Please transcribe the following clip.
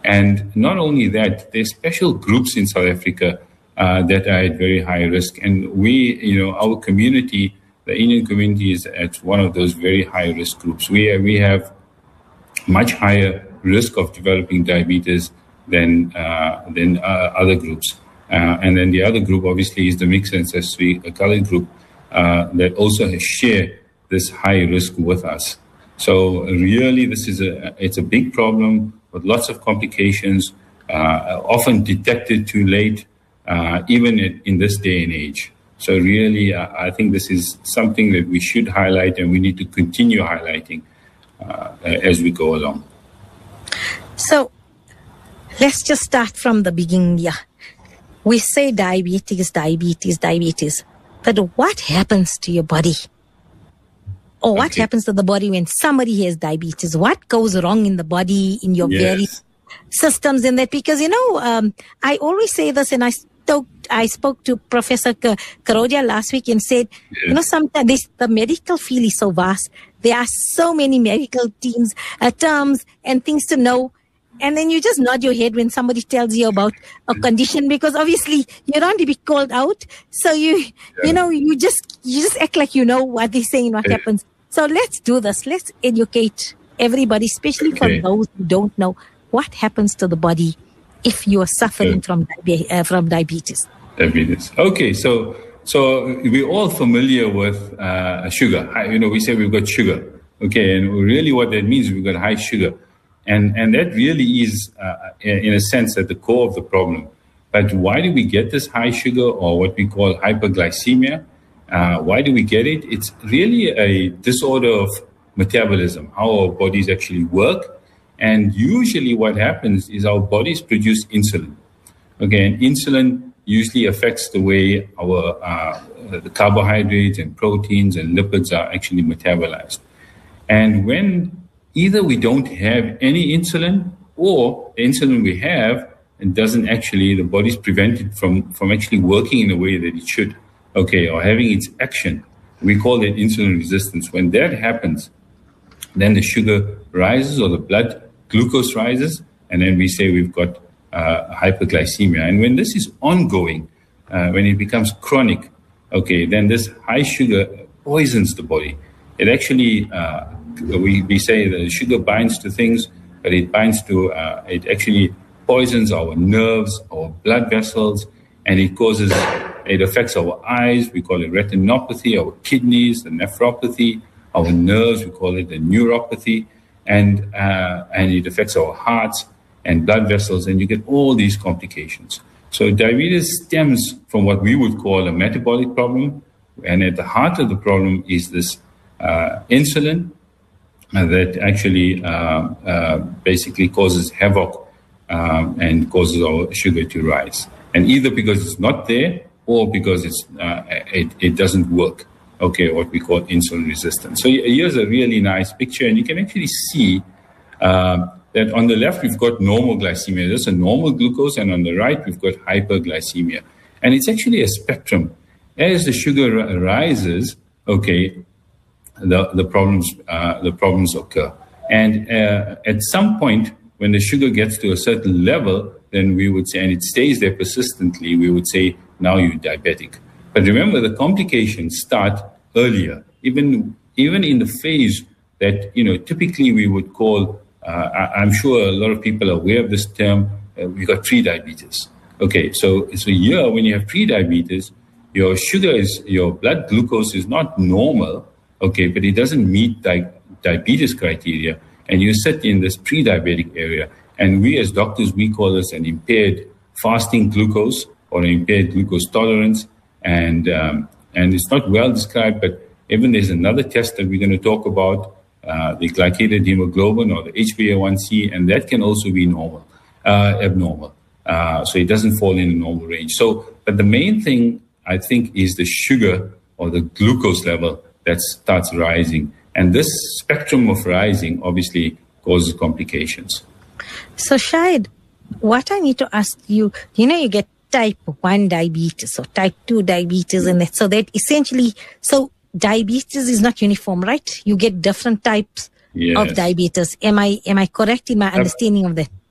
And not only that, there's special groups in South Africa that are at very high risk. And we, our community, the Indian community, is at one of those very high risk groups. We have much higher risk of developing diabetes than other groups. And then the other group, obviously, is the mixed ancestry colored group that also share this high risk with us. So really, it's a big problem with lots of complications, often detected too late, even in this day and age. So really, I think this is something that we should highlight, and we need to continue highlighting as we go along. So let's just start from the beginning here. We say diabetes. But what happens to your body? Or what happens to the body when somebody has diabetes? What goes wrong in the body, in your various systems in that? Because, I always say this, and I spoke to Professor Karodia last week and said, sometimes the medical field is so vast. There are so many medical terms and things to know. And then you just nod your head when somebody tells you about a condition, because obviously you don't want to be called out. So you just act like you know what they're saying, what happens. So let's do this. Let's educate everybody, especially for those who don't know what happens to the body if you are suffering from diabetes. Diabetes. Okay, so we're all familiar with sugar. We say we've got sugar. Okay, and really what that means is we've got high sugar. And that really is, in a sense, at the core of the problem. But why do we get this high sugar, or what we call hyperglycemia? Why do we get it? It's really a disorder of metabolism, how our bodies actually work. And usually what happens is our bodies produce insulin. Okay, and insulin usually affects the way the carbohydrates and proteins and lipids are actually metabolized. And when either we don't have any insulin, or the insulin we have and doesn't actually, the body's prevented from actually working in the way that it should, or having its action. We call that insulin resistance. When that happens, then the sugar rises, or the blood glucose rises, and then we say we've got hyperglycemia. And when this is ongoing, when it becomes chronic, then this high sugar poisons the body. It actually, we say the sugar binds to things, but it binds to, it actually poisons our nerves, our blood vessels, and it affects our eyes. We call it retinopathy, our kidneys, the nephropathy, our nerves, we call it the neuropathy, and it affects our hearts and blood vessels, and you get all these complications. So diabetes stems from what we would call a metabolic problem, and at the heart of the problem is this insulin that actually basically causes havoc and causes our sugar to rise. And either because it's not there, or because it doesn't work, what we call insulin resistance. So here's a really nice picture, and you can actually see that on the left we've got normal glycemia. That's a normal glucose, and on the right we've got hyperglycemia. And it's actually a spectrum. As the sugar rises, the problems occur. And at some point, when the sugar gets to a certain level, then we would say, and it stays there persistently, we would say, now you're diabetic. But remember, the complications start earlier, even in the phase that, typically we would call, I'm sure a lot of people are aware of this term, we got pre-diabetes. So here, when you have pre-diabetes, your your blood glucose is not normal, but it doesn't meet diabetes criteria, and you sit in this pre-diabetic area. And we as doctors, we call this an impaired fasting glucose or an impaired glucose tolerance. And it's not well described, but even there's another test that we're going to talk about, the glycated hemoglobin or the HbA1c, and that can also be abnormal. So it doesn't fall in the normal range. But the main thing, I think, is the sugar or the glucose level that starts rising. And this spectrum of rising obviously causes complications. So Shahid, what I need to ask you, you get type 1 diabetes or type 2 diabetes, and that, so that essentially, so diabetes is not uniform, right? You get different types of diabetes. Am I correct in my understanding of that?